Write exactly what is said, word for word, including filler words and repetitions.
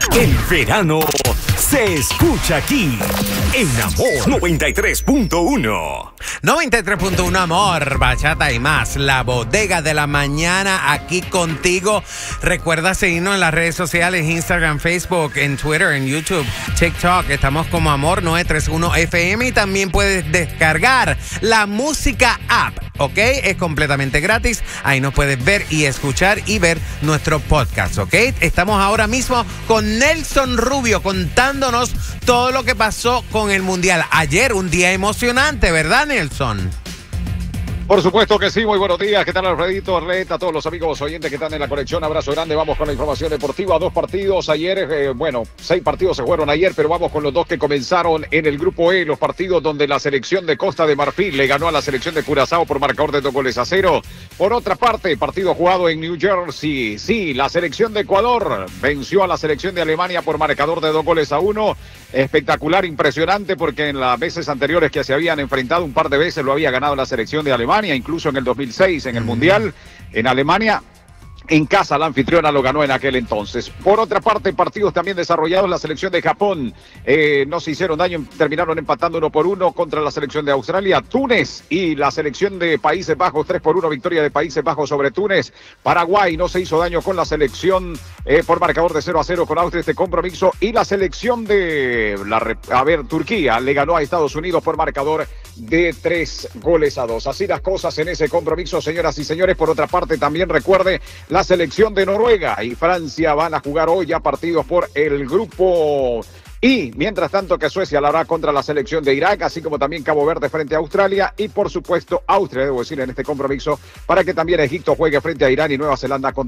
El verano se escucha aquí en Amor noventa y tres punto uno. noventa y tres punto uno Amor, bachata y más. La bodega de la mañana aquí contigo. Recuerda seguirnos en las redes sociales, Instagram, Facebook, en Twitter, en YouTube, TikTok. Estamos como Amor novecientos treinta y uno F M y también puedes descargar la música app. ¿Ok? Es completamente gratis. Ahí nos puedes ver y escuchar y ver nuestro podcast, ¿ok? Estamos ahora mismo con Nelson Rubio contándonos todo lo que pasó con el Mundial. Ayer, un día emocionante, ¿verdad, Nelson? Por supuesto que sí, muy buenos días. ¿Qué tal, Alfredito, Arlet, a todos los amigos oyentes que están en la conexión? Abrazo grande, vamos con la información deportiva. Dos partidos ayer, eh, bueno, seis partidos se jugaron ayer, pero vamos con los dos que comenzaron en el Grupo E, los partidos donde la selección de Costa de Marfil le ganó a la selección de Curazao por marcador de dos goles a cero. Por otra parte, partido jugado en New Jersey, sí, la selección de Ecuador venció a la selección de Alemania por marcador de dos goles a uno. Espectacular, impresionante, porque en las veces anteriores que se habían enfrentado un par de veces lo había ganado la selección de Alemania, incluso en el dos mil seis en el Mundial en Alemania. En casa la anfitriona lo ganó en aquel entonces. Por otra parte, partidos también desarrollados. La selección de Japón eh, no se hicieron daño, terminaron empatando uno por uno contra la selección de Australia. Túnez y la selección de Países Bajos, tres por uno, victoria de Países Bajos sobre Túnez. Paraguay no se hizo daño con la selección eh, por marcador de cero a cero con Austria, este compromiso. Y la selección de, la, a ver, Turquía le ganó a Estados Unidos por marcador de tres goles a dos. Así las cosas en ese compromiso, señoras y señores. Por otra parte, también recuerde, la selección de Noruega y Francia van a jugar hoy ya partidos por el grupo I. Mientras tanto que Suecia la hará contra la selección de Irak, así como también Cabo Verde frente a Australia y por supuesto Austria, debo decir, en este compromiso, para que también Egipto juegue frente a Irán y Nueva Zelanda contra